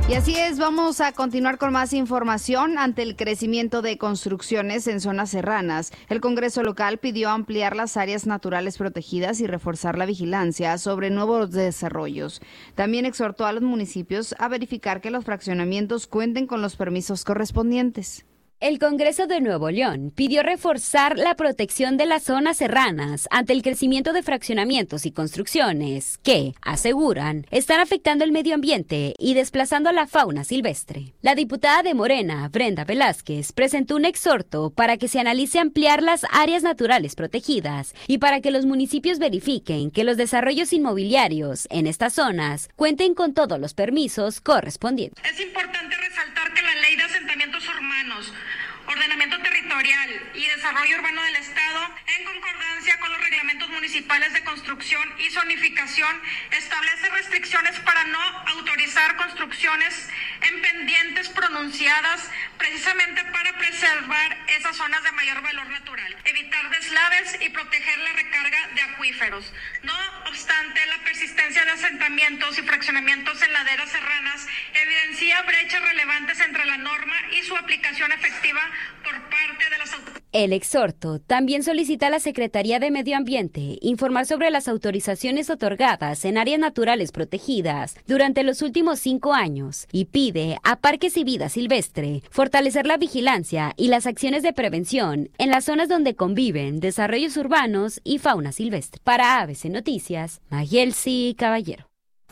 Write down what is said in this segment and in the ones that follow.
Y así es, vamos a continuar con más información. Ante el crecimiento de construcciones en zonas serranas, el Congreso local pidió ampliar las áreas naturales protegidas y reforzar la vigilancia sobre nuevos desarrollos. También exhortó a los municipios a verificar que los fraccionamientos cuenten con los permisos correspondientes. El Congreso de Nuevo León pidió reforzar la protección de las zonas serranas ante el crecimiento de fraccionamientos y construcciones que, aseguran, están afectando el medio ambiente y desplazando a la fauna silvestre. La diputada de Morena, Brenda Velázquez, presentó un exhorto para que se analice ampliar las áreas naturales protegidas y para que los municipios verifiquen que los desarrollos inmobiliarios en estas zonas cuenten con todos los permisos correspondientes. Es importante resaltar que la Ley de Asentamientos Urbanos, Ordenamiento Territorial y Desarrollo Urbano del Estado, en concordancia con los reglamentos municipales de construcción y zonificación, establece restricciones para no autorizar construcciones en pendientes pronunciadas, precisamente para preservar esas zonas de mayor valor natural, evitar deslaves y proteger la recarga de acuíferos. No obstante, la persistencia de asentamientos y fraccionamientos en laderas serranas evidencia brechas relevantes entre la norma y su aplicación efectiva por parte de las autoridades. El exhorto también solicita a la Secretaría de Medio Ambiente informar sobre las autorizaciones otorgadas en áreas naturales protegidas durante los últimos 5 años y pide a Parques y Vida Silvestre fortalecer la vigilancia y las acciones de prevención en las zonas donde conviven desarrollos urbanos y fauna silvestre. Para ABC Noticias, Mayelsi Caballero.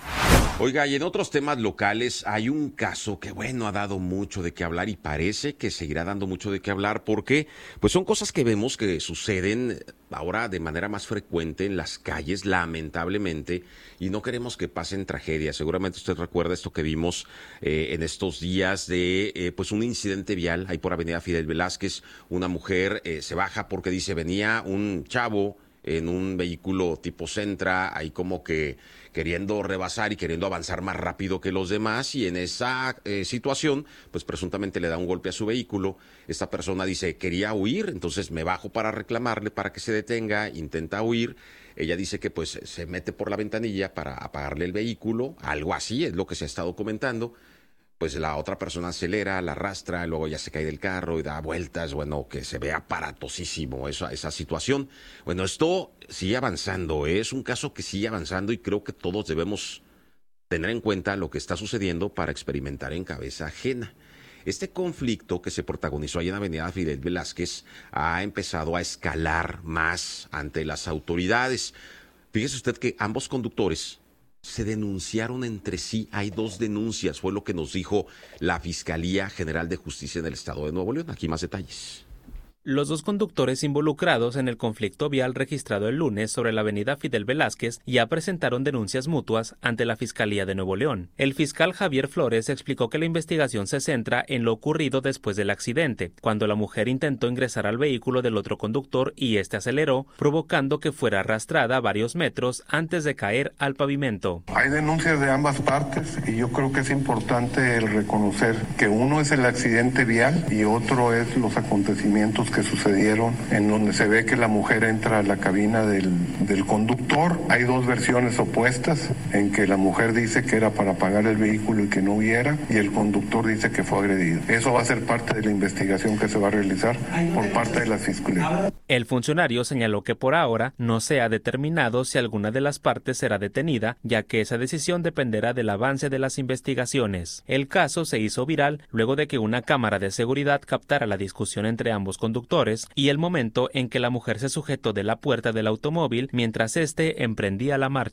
Oiga, y en otros temas locales hay un caso que, ha dado mucho de qué hablar y parece que seguirá dando mucho de qué hablar porque, pues son cosas que vemos que suceden ahora de manera más frecuente en las calles, lamentablemente, y no queremos que pasen tragedias. Seguramente usted recuerda esto que vimos en estos días de, un incidente vial ahí por Avenida Fidel Velázquez. Una mujer se baja porque dice venía un chavo en un vehículo tipo Sentra, ahí como que queriendo rebasar y queriendo avanzar más rápido que los demás, y en esa situación, pues presuntamente le da un golpe a su vehículo. Esta persona dice, quería huir, entonces me bajo para reclamarle para que se detenga, intenta huir. Ella dice que pues se mete por la ventanilla para apagarle el vehículo, algo así es lo que se ha estado comentando. Pues la otra persona acelera, la arrastra, luego ya se cae del carro y da vueltas, que se ve aparatosísimo esa situación. Esto sigue avanzando, es un caso que sigue avanzando y creo que todos debemos tener en cuenta lo que está sucediendo para experimentar en cabeza ajena. Este conflicto que se protagonizó allí en Avenida Fidel Velázquez ha empezado a escalar más ante las autoridades. Fíjese usted que ambos conductores se denunciaron entre sí, hay 2 denuncias, fue lo que nos dijo la Fiscalía General de Justicia del Estado de Nuevo León. Aquí más detalles. Los 2 conductores involucrados en el conflicto vial registrado el lunes sobre la avenida Fidel Velázquez ya presentaron denuncias mutuas ante la Fiscalía de Nuevo León. El fiscal Javier Flores explicó que la investigación se centra en lo ocurrido después del accidente, cuando la mujer intentó ingresar al vehículo del otro conductor y este aceleró, provocando que fuera arrastrada varios metros antes de caer al pavimento. Hay denuncias de ambas partes y yo creo que es importante el reconocer que uno es el accidente vial y otro es los acontecimientos que sucedieron en donde se ve que la mujer entra a la cabina del conductor. Hay 2 versiones opuestas en que la mujer dice que era para apagar el vehículo y que no hubiera, y el conductor dice que fue agredido. Eso va a ser parte de la investigación que se va a realizar por parte de la Fiscalía. El funcionario señaló que por ahora no se ha determinado si alguna de las partes será detenida, ya que esa decisión dependerá del avance de las investigaciones. El caso se hizo viral luego de que una cámara de seguridad captara la discusión entre ambos conductores y el momento en que la mujer se sujetó de la puerta del automóvil mientras éste emprendía la marcha.